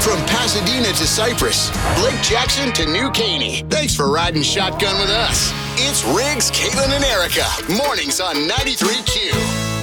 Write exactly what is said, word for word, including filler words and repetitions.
From Pasadena to Cypress, Lake Jackson to New Caney. Thanks for riding shotgun with us. It's Riggs, Caitlin, and Erica. Mornings on ninety-three Q.